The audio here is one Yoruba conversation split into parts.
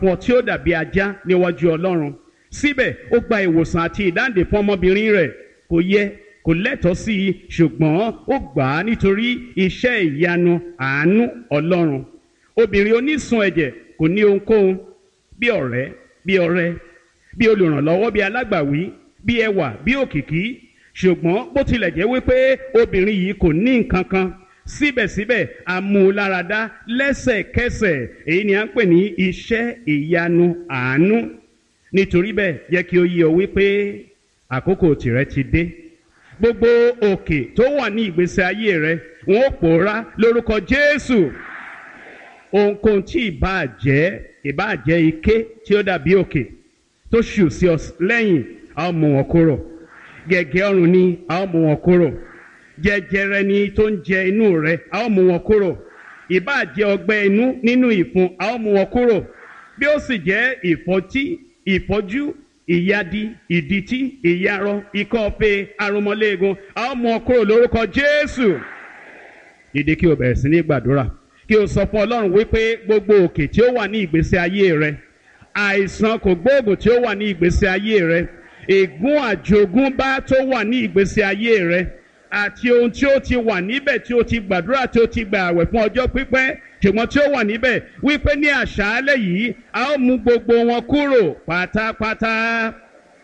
fún ọ tí ó dàbí ajá níwájú Ọlọ́run. Síbẹ̀ ó gba ìwòsàn àti ìdáǹdè fún ọmọbìnrin rẹ̀. Kò yẹ, kò lẹ́tọ̀ọ́ sí i, ṣùgbọ́n ó gbà á nítorí iṣẹ́ ìyanu àánú Ọlọ́run. Obìnrin onísun ẹ̀jẹ̀ kò ní ohunkóhun bí ọ̀rẹ́, bí ọrẹ, bí olùrànlọ́wọ́, bí alágbàwí, bí ẹwà, bí òkìkí. Ṣùgbọ́n bó tilẹ̀ jẹ́ wípé obìnrin yìí kò ní nǹkan kan, síbẹ̀síbẹ̀ a mú un láradá lẹ́sẹ̀kẹsẹ̀. Èyí ni à ń pè ní iṣẹ́ ìyanu àánú. Nítorí bẹ́ẹ̀ jẹ́ kí ó yé ọ wípé àkókò tìrẹ ti dé. Gbogbo òkè tó wà ní ìgbésí ayé rẹ wọn ó pòórá lórúkọ Jésù. Ohunkóhun tí ìbáà jẹ́ ike tí ó dàbí òkè tó ṣù sí ọ lẹ́yìn, a ó mú wọn kúrò. Gẹ̀gẹ́ ọrùn ni, a ó mú wọn kúrò. Jẹjẹrẹ ni tó ń jẹ inú rẹ, a ó mú wọn kúrò. Ìbáà jẹ́ ọgbẹ́ inú nínú ìfun, a ó mú wọn kúrò. Bí ó sì jẹ́ ìfọ́jú, ìyadi, ìdìtí, ìyarọ, ikọ́-fée, arúmọléegun, a ó mú wọn kúrò lórúkọ Jésù. Dìde kí o bẹ̀rẹ̀ sí ní gbàdúrà, kí o sọ fún Ọlọ́run wípé gbogbo òkè tí ó wà ní ìgbésí ayé rẹ, àìsàn kògbóògùn tí ó wà ní ìgbésí ayé rẹ, ègún àjogúnbá tó wà ní ìgbésí ayé rẹ, àti ohun tí ó ti wà níbẹ̀ tí ó ti gbàdúrà tí ó ti gbà àwẹ̀ fún ọjọ́ pípẹ́ ṣùgbọ́n tí ó wà níbẹ̀, wípé ní àṣálẹ́ yìí a ó mú gbogbo wọn kúrò pátápátá.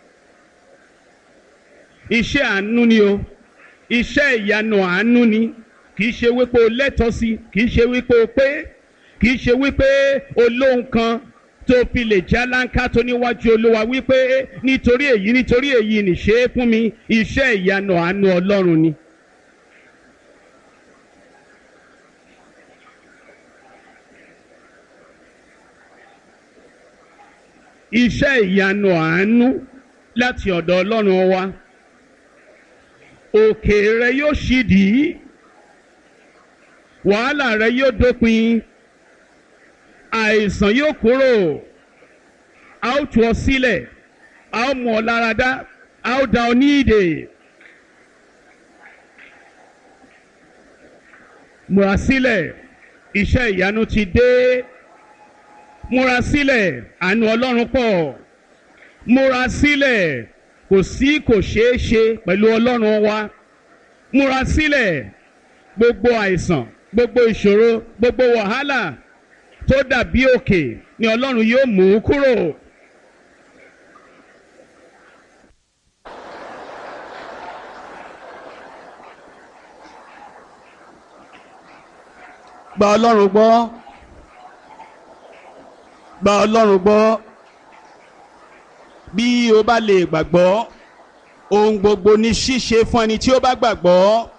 Iṣẹ́ àánú ni o, iṣẹ́ ìyanu àánú ni. Kìí ṣe wípé o lẹ́tọ̀ọ́ sí, kìí ṣe wípé o pé, kìí ṣe wípé o lóhun kan tó fi lè já láńká tó níwájú Olúwa wípé nítorí èyí ni ṣe é fún mi. Iṣẹ́ ìyanu àánú Ọlọ́run ni. Iṣẹ́ ìyanu àánú láti ọ̀dọ̀ Ọlọ́run wa. Òkè rẹ yóò ṣídìí, wàhálà rẹ yóò dópin, àìsàn yóò kúrò, a ó tú ọ sílẹ̀, a ó mú ọ láradá, a ó dá ọ ní ìdè. Múra sílẹ̀, iṣẹ́ ìyanu ti dé. Múra sílẹ̀, àánú Ọlọ́run pọ̀. Múra sílẹ̀, kò sí kò ṣeé ṣe pẹ̀lú Ọlọ́run wa. Múra sílẹ̀, gbogbo àìsàn, gbogbo ìṣòro, gbogbo wàhálà tó dàbí òkè ni Ọlọ́run yóò mú kúrò. Gba Ọlọ́run gbọ́. Gba Ọlọ́run gbọ́. Bí o bá lè gbàgbọ́, ohun gbogbo ní ṣíṣe fún ẹni tí ó bá gbàgbọ́.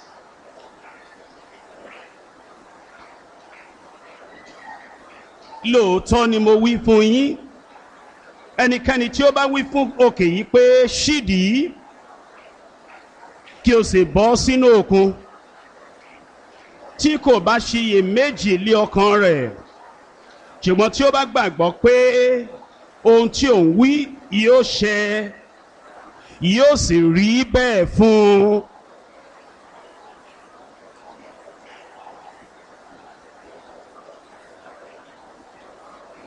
Lóòótọ́ ni mo wí fún yín, ẹnikẹ́ni tí ó bá wí fún òkè yìí pé ṣídìí, kí o sì bọ́ sínú òkun, tí kò bá ṣiyèméjì lé ọkàn rẹ̀, ṣùgbọ́n tí ó bá gbàgbọ́ pé ohun tí òun wí yóò ṣẹ, yóò sì rí bẹ́ẹ̀ fún un.